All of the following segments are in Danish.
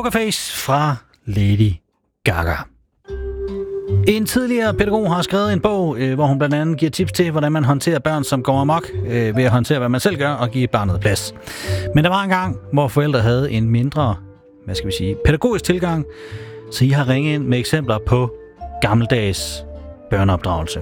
Pokerface fra Lady Gaga. En tidligere pædagog har skrevet en bog, hvor hun blandt andet giver tips til, hvordan man håndterer børn, som går amok, ved at håndtere, hvad man selv gør, og give barnet plads. Men der var en gang, hvor forældre havde en mindre, pædagogisk tilgang, så I har ringet ind med eksempler på gammeldags børneopdragelse.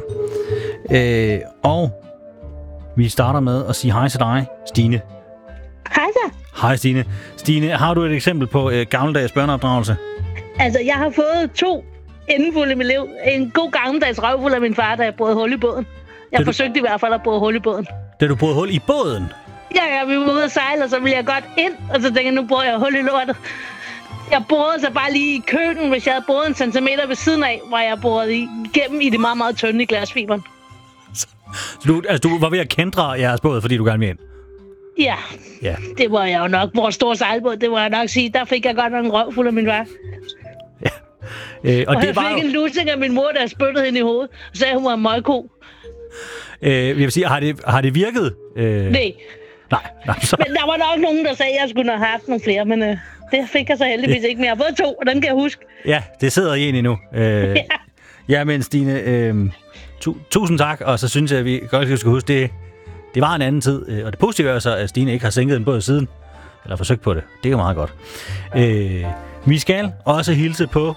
Og vi starter med at sige hej til dig, Stine. Hej så. Hej Stine. Stine, har du et eksempel på gammeldags børneopdragelse? Altså, jeg har fået 2 endefulde i mit liv. En god gammeldags røvfuld af min far, da jeg brød hul i båden. Jeg forsøgte i hvert fald at bryde hul i båden. Da du brød hul i båden? Ja, vi var ude at sejle, og så ville jeg godt ind, og så tænkte jeg, nu bruger jeg hul i lortet. Jeg borede så bare lige i køkken, hvis jeg havde boret 1 centimeter ved siden af, hvor jeg borede igennem i det meget, meget tynde i glasfiberen. Så du var ved at kendre jeres båd, fordi du gerne ville ind? Ja, det var jeg jo nok. Vores store sejlbåd, det var jeg nok sige. Der fik jeg godt nok en røvfuld af min far. Ja. Og det jeg fik en lussing af min mor, der spyttede hende i hovedet, og sagde, hun var en møgko. Jeg vil sige, har det virket? Nej. Nej, så... Men der var nok nogen, der sagde, at jeg skulle have haft nogle flere, men det fik jeg så heldigvis ikke. Men jeg har fået 2, og den kan jeg huske. Ja, det sidder i en endnu. Ja, men Stine, tusind tak, og så synes jeg, at vi godt skal huske, det var en anden tid, og det positive er så, at Stine ikke har sænket den båd siden, eller forsøgt på det. Det er jo meget godt. Vi skal også hilse på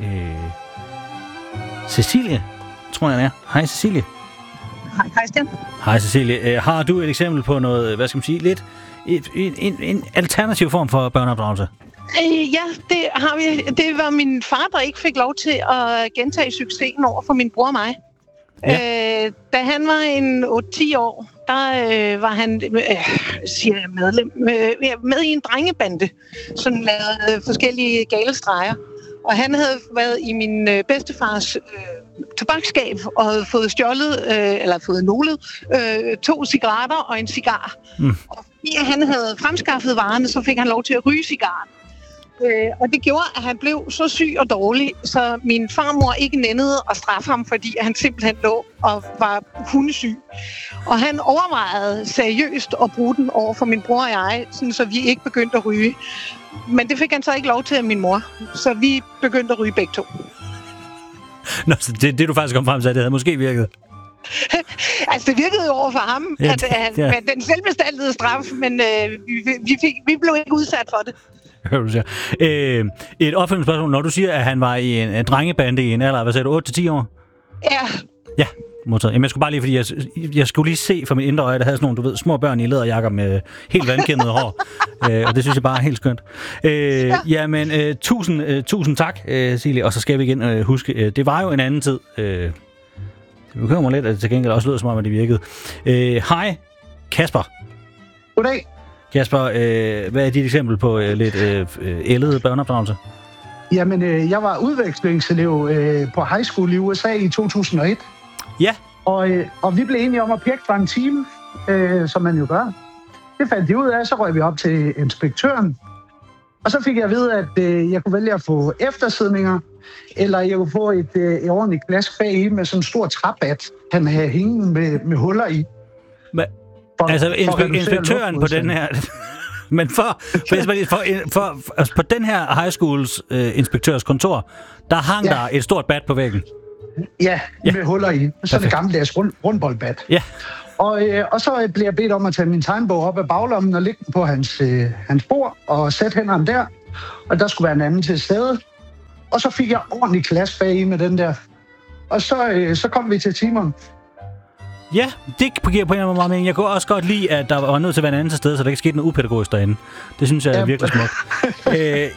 Cecilie, tror jeg det er. Hej Cecilie. Hej Christian. Hej Cecilie. Har du et eksempel på noget, hvad skal man sige, lidt en alternativ form for børneopdragelse? Ja, det har vi. Det var min far, der ikke fik lov til at gentage succesen over for min bror og mig. Ja. Da han var en 8-10 år, der var han medlem med i en drengebande, som lavede forskellige gale streger. Og han havde været i min bedstefars tobaksskab og havde fået stjålet, eller fået nålet, 2 cigaretter og en cigar. Og fordi han havde fremskaffet varerne, så fik han lov til at ryge cigaren. Og det gjorde, at han blev så syg og dårlig, så min farmor ikke nændede at straffe ham, fordi han simpelthen lå og var hundesyg. Og han overvejede seriøst at bruge den over for min bror og jeg, sådan, så vi ikke begyndte at ryge. Men det fik han så ikke lov til af min mor, så vi begyndte at ryge begge 2. Nå, så det du faktisk kom frem til, det havde måske virket? Altså, det virkede jo over for ham, ja, at den selvbestaltede straf, men vi blev ikke udsat for det. Hører du siger. Et opfølgende spørgsmål. Når du siger, at han var i en drengebande i en alder, hvad sagde du, 8-10 år? Ja. Ja, modtaget. Jamen, jeg skulle bare lige, fordi jeg skulle lige se for mit indre øje, der havde sådan nogle, du ved, små børn i læderjakker med helt vandkæmmet hår. Og det synes jeg bare er helt skønt. Jamen, tusind tak, Silje. Og så skal vi igen huske, det var jo en anden tid. Det bekymrer mig lidt, at det til gengæld også lød som om, at det virkede. Hej, Kasper. Goddag. Kasper, hvad er dit eksempel på lidt ældet børneopdragelse? Jamen, jeg var udvekslingselev på high school i USA i 2001. Ja. Og vi blev enige om at pjekke for en time, som man jo gør. Det fandt de ud af, så røg vi op til inspektøren. Og så fik jeg at vide, at jeg kunne vælge at få eftersidninger, eller jeg kunne få et ordentligt glas bag i med sådan en stor træbat, han havde hængende med huller i. Altså inspektøren på den her... Men på den her high schools inspektørs kontor, der hang der et stort bat på væggen. Ja, med huller i. Sådan en gammeldags rundboldbat. Ja. Og så blev jeg bedt om at tage min tegnbog op af baglommen og lægge den på hans bord og sætte hænderne der. Og der skulle være en anden til stede. Og så fik jeg ordentlig klasse bag i med den der. Og så kom vi til timeren. Ja, det giver på en eller anden måde mening. Jeg kunne også godt lide, at der var nødt til at være en anden til stede, så der ikke skete noget upædagogisk derinde. Det synes jeg er virkelig smukt.